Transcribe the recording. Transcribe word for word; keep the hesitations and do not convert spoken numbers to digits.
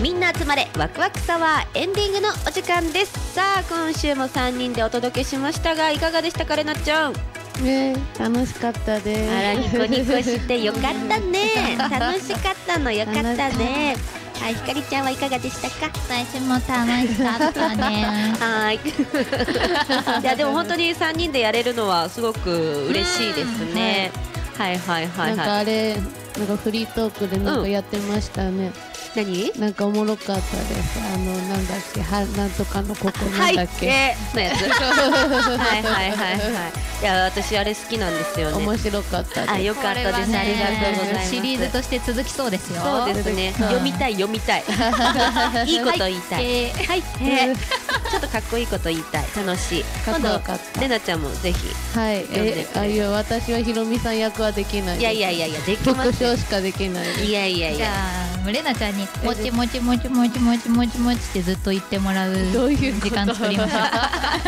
みんな集まれワクワクサワーエンディングのお時間です。さあ今週もさんにんでお届けしましたがいかがでしたか、れなちゃん。 ね、楽しかったです。 あらニコニコしてよかったね。楽しかったのよかったね。はい、ひかりちゃんはいかがでしたか。 私も楽しかったね。 はいいやでも本当にさんにんでやれるのはすごく嬉しいですね。はいはいはいはい。 なんかあれなんかフリートークでなんかやってましたね。 何？ なんかおもろかったです。あのなんだっけ、はなんとかのここなんだっけのやつ。はいはいはいはい。いや私あれ好きなんですよね。 面白かったです。 あよかったです。ありがとうございます。 シリーズとして続きそうですよ。 そうですね。読みたい読みたい。いいこと言いたい。はい。ちょっとかっこいいこと言いたい。楽しい。 かっこよかった。 れなちゃんもぜひ。 はい。え、あいや私はひろみさん役はできない。 いやいやいやいやできます。 副賞しかできない。 いやいやいや。 じゃあれなちゃんにもちもちもちもちもちもちもちってずっと言ってもらう時間作りましょう。